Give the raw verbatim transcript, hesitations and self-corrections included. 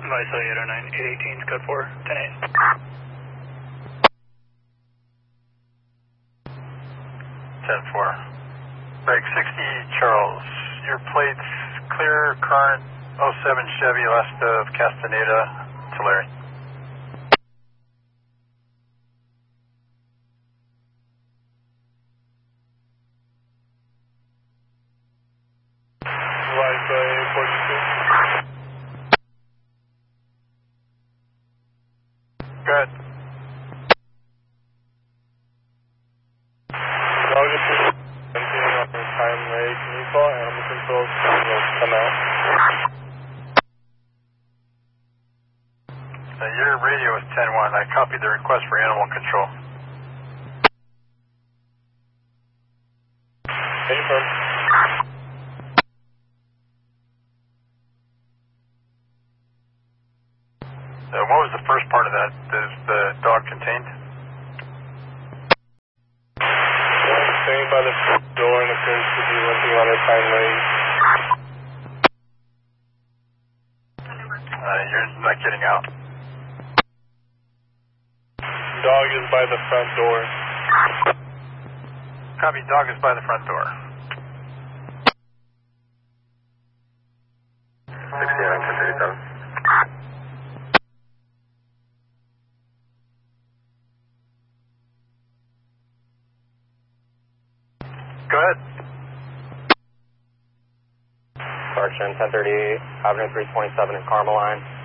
Vice eight oh nine, eight eighteen, code four, ten eight. ten four. Break sixty, Charles. Your plates clear, current oh seven Chevy west of Castaneda, Tulare. Good. Animal control will come out. Uh, your radio is ten one. I copied the request for animal control. Confirm. Uh, what was the first part of that? Is the dog contained? Staying by the front door and appears to be limping on its hind legs. Uh, you're not getting out. Dog is by the front door. Copy, dog is by the front door. sixty-nine, ten thirty-seven. Go ahead. Correction, ten thirty-eight, Avenue three twenty-seven in Carmeline.